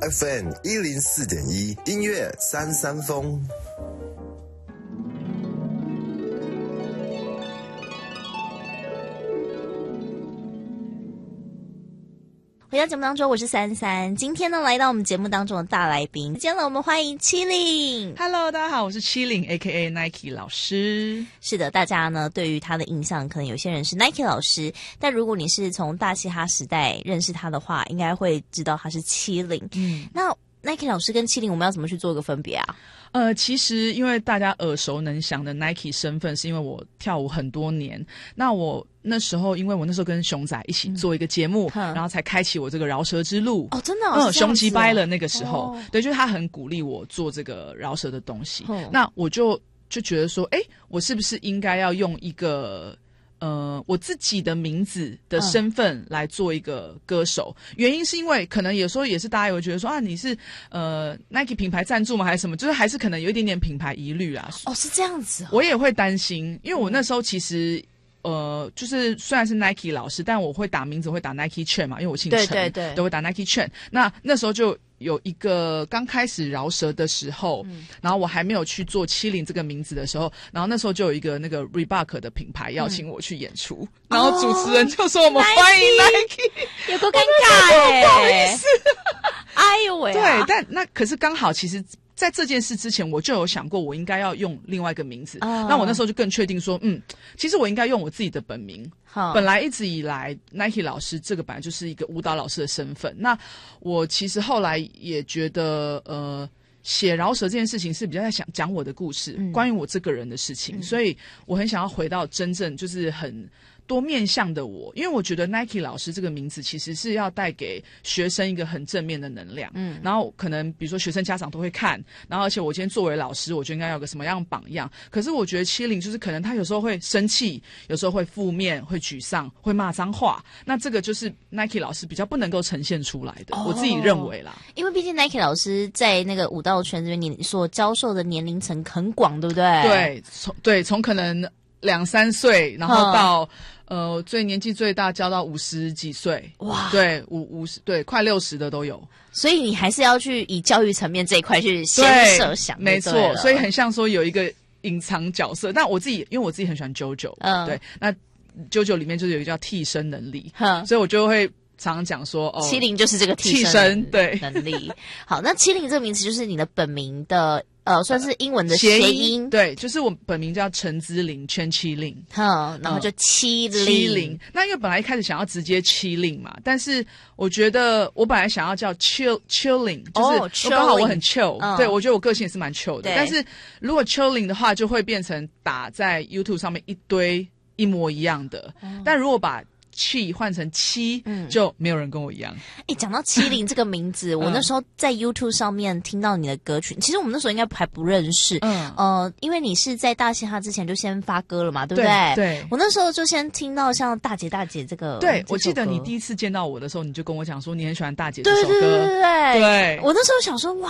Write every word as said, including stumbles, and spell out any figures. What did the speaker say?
F M 一零四点一，音乐三三风。 回到节目当中，我是三三。今天呢，来到我们节目当中的大来宾，今天呢，我们欢迎七零。 Hello， 大家好，我是七零 ，A K A Nike 老师。 是的，大家呢对于他的印象，可能有些人是 Nike 老师，但如果你是从大嘻哈时代认识他的话，应该会知道他是七零。嗯，那 Nike 老师跟七零，我们要怎么去做一个分别啊？ 呃，其实因为大家耳熟能详的 Nike 身份，是因为我跳舞很多年。那我那时候，因为我那时候跟熊仔一起做一个节目，嗯、然后才开启我这个饶舌之路。 哦，真的、哦， 嗯，熊吉掰了那个时候， 哦、 对，就是他很鼓励我做这个饶舌的东西。哦、那我就就觉得说，哎，我是不是应该要用一个。呃，我自己的名字的身份来做一个歌手，嗯、原因是因为可能有时候也是大家有觉得说啊，你是呃 Nike 品牌赞助吗，还是什么？就是还是可能有一点点品牌疑虑啊。 哦，是这样子、哦。 我也会担心，因为我那时候其实。呃，就是虽然是 Nike 老师，但我会打名字会打 Nike Chen 嘛，因为我姓陈， 对对对， 都会打 Nike Chen。那那时候就有一个刚开始饶舌的时候，嗯、然后我还没有去做七零这个名字的时候，然后那时候就有一个那个 Reebok 的品牌邀请我去演出，嗯、然后主持人就说我们欢迎 Nike， 有够尴尬哎、欸， 不好意思， 哎呦喂、 啊，对，但那可是刚好其实。在这件事之前，我就有想过，我应该要用另外一个名字。Oh. 那我那时候就更确定说，嗯，其实我应该用我自己的本名。Oh. 本来一直以来 ，Nike 老师这个本来就是一个舞蹈老师的身份。那我其实后来也觉得，呃，写饶舌这件事情是比较在想讲我的故事，嗯、关于我这个人的事情，嗯、所以我很想要回到真正就是很。多面向的我，因为我觉得 Nike 老师这个名字其实是要带给学生一个很正面的能量，嗯，然后可能比如说学生家长都会看，然后而且我今天作为老师，我就应该有个什么样的榜样。可是我觉得七零就是可能他有时候会生气，有时候会负面，会沮丧，会骂脏话，那这个就是 Nike 老师比较不能够呈现出来的，哦、我自己认为啦。 因为毕竟 Nike 老师在那个舞蹈圈这边，你所教授的年龄层很广，对不对？ 对，从对从可能两三岁，然后到。呃，最年纪最大教到五十几岁，哇，对，五五十，对，快六十的都有。 所以你还是要去以教育层面这一块去先设想， 没错。所以很像说有一个隐藏角色，但我自己因为我自己很喜欢 JoJo， 嗯，对，那 JoJo 里面就是有一个叫替身能力，嗯、所以我就会常常讲说，哦， 七零就是这个替身对能力。好，那七零这个名词就是你的本名的。呃，算是英文的谐音，谐音对，就是我本名叫陈姿玲，圈七零， 嗯，然后就七零， 七零。那因为本来一开始想要直接七零嘛，但是我觉得我本来想要叫 chill chilling， 就是刚好我很 chill，、哦、对我觉得我个性也是蛮 chill 的。但是如果 chilling 的话，就会变成打在 YouTube 上面一堆一模一样的。嗯、但如果把气换成七、嗯，就没有人跟我一样。 哎，讲到七零这个名字，我那时候在 YouTube 上面听到你的歌曲，其实我们那时候应该还不认识，嗯，呃，因为你是在大嘻哈之前就先发歌了嘛，对不对？ 对， 我那时候就先听到像大姐大姐这个， 对，我记得你第一次见到我的时候，你就跟我讲说你很喜欢大姐这首歌， 对对对对对， 对， 我那时候想说哇，